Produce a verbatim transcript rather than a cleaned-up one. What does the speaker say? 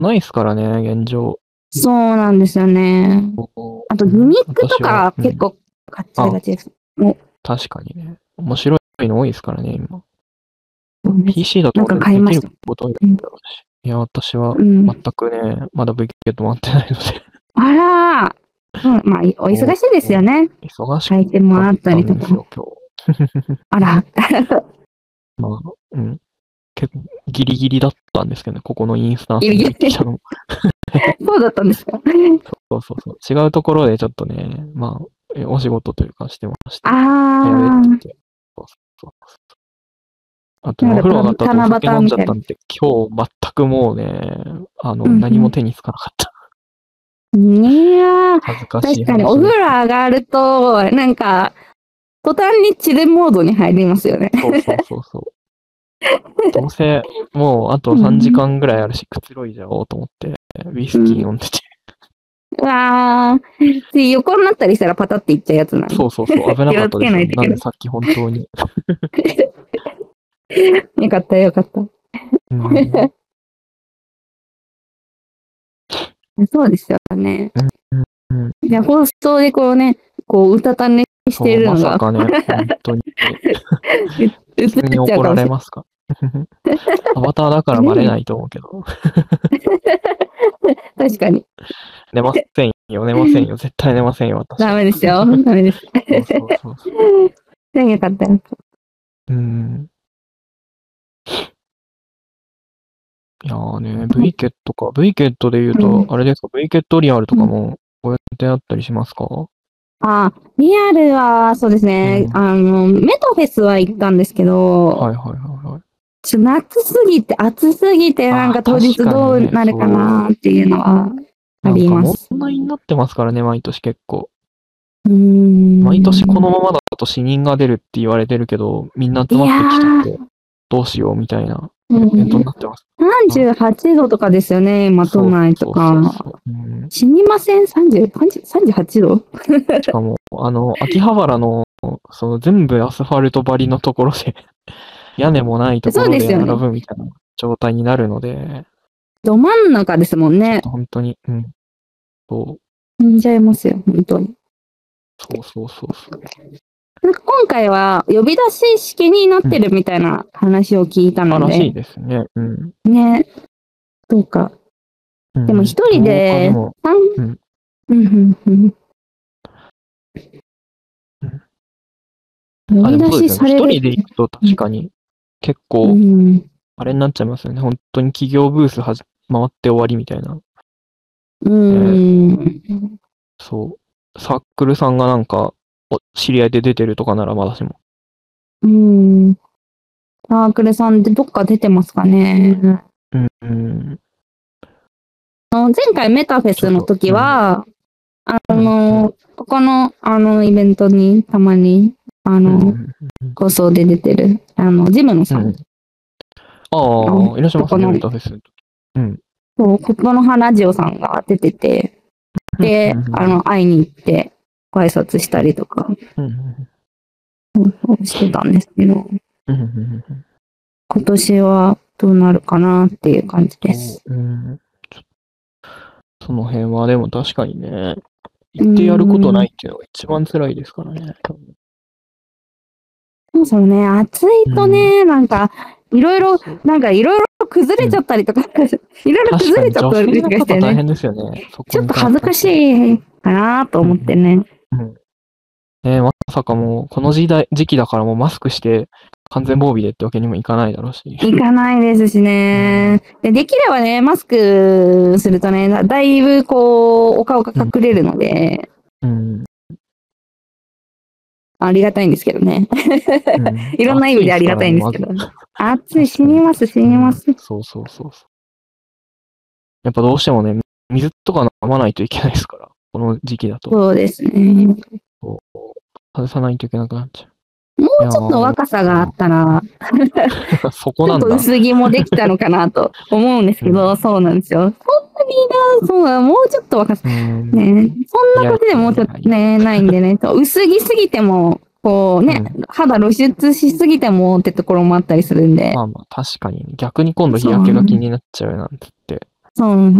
ないっすからね、現状。 そうなんですよね。あと、ギミックとか結構買っちゃいがちです。 うん、確かにね。面白いの多いですからね、今。 ピーシーだとできること多いだろうし。いや、私は全くね、うん、まだ ブイケット回ってないので。 あらー、うん、まあ、お忙しいですよね。 忙し回転もあったりとか。あら。 まあ、うん。結構ギリギリだったんですけどね、ここのインスタンスに入ってきたのも。 そうだったんですか。 そうそうそう。違うところでちょっとね、まあ、お仕事というかしてました。 ああ。 やべって言って。そうそうそう。あと、お風呂上がった後お酒飲んじゃったんで、今日全くもうね、あの、うんうん、何も手につかなかった。 いやー、 恥ずかしい。 確かにお風呂上がると、なんか、途端にチルモードに入りますよね。 そうそうそうそう。どうせ、もうあとさんじかんぐらいあるし、くつろいじゃおうと思って、ウイスキー飲んでて。 うわー、横になったりしたらパタっていっちゃうやつなんで。 そうそうそう、危なかったです。 気をつけないといけない。 なんでさっき本当に。 よかったよかった。うんそうですよね。 うんうん、 いや、放送でこうね、こう、うたた寝してるのが。 まさかね、本当に。普通に怒られますか。アバターだからバレないと思うけど。 確かに。 寝ませんよ、寝ませんよ。絶対寝ませんよ、私。 ダメですよ。ダメです。 そうそうそうそう。 よかったよ。 うん。いやーね、ブイケットか。ブイケットで言うと、あれですか、ブイケットリアルとかも、ご予定あったりしますか？ ああ、リアルは、そうですね、うん、あの、メトフェスは行ったんですけど、 はいはいはいはい。 ちょ夏すぎて、暑すぎて、なんか当日どうなるかなっていうのはあります。 問題になってますからね、毎年結構。 うーん毎年このままだと死人が出るって言われてるけど、みんな集まってきちゃって、どうしようみたいなイベントになってます。 さんじゅうはちどとかですよね、今都内とか。そうそうそううん、死にません ?さんじゅう、さんじゅうはちどしかも、あの、秋葉原の、その全部アスファルト張りのところで、屋根もないところで並ぶみたいな状態になるので。でど真ん中ですもんね。 本当に、うん。そう。 死んじゃいますよ、本当に。 そうそうそうそう。 なんか今回は呼び出し式になってるみたいな話を聞いたので。 うん、らしいですね。うん。 ね。どうか。うん、でも一人で、うん。うん、うん、うん。呼び出しされる。 一人で行くと確かに結構、あれになっちゃいますよね。本当に企業ブースはじ回って終わりみたいな。 うん、えー。そう。サークルさんがなんか、知り合いで出てるとかならまだしも。 うん。サークルさんってどっか出てますかね。 うん。うん、 前回メタフェスの時は、うん、あの、うん、ここの、あの、イベントにたまに、あの、放送で出てる、あの、ジムノさん。うん、 ああ、いらっしゃいますね、メタフェス。うん。 そう、ここの葉ラジオさんが出てて、で、あの、会いに行って、ご挨拶したりとか、してたんですけど、今年はどうなるかなっていう感じです。 うん、その辺はでも確かにね、行ってやることないっていうのが一番辛いですからね。 そうそうね、暑いとね、うん、なんか、いろいろ、なんかいろいろ崩れちゃったりとか、いろいろ崩れちゃったりとかしてね。 大変ですよね。 ちょっと恥ずかしいかなと思ってね。 うんうん、ねまさかもう、この時代、時期だからもうマスクして、完全防備でってわけにもいかないだろうし。 いかないですしね。うん、で、できればね、マスクするとね、だいぶこう、お顔が隠れるので、うん、うんありがたいんですけどね。うん、いろんな意味でありがたいんですけど。暑い、死にます、死にます、うん。 そうそうそうそう。やっぱどうしてもね、水とか飲まないといけないですから、この時期だと。 そうですね。 外さないといけなくなっちゃう。 もうちょっと若さがあったら、 そこなんだ。 ちょっと薄着もできたのかなと思うんですけど、うん、そうなんですよ。そんなにな、そうだ、もうちょっと若さ、ね、そんなことでもうちょっとね、ないんでね、薄着すぎても、こうね、うん、肌露出しすぎてもってところもあったりするんで。 まあまあ、確かに、逆に今度日焼けが気になっちゃうなんてって。 そう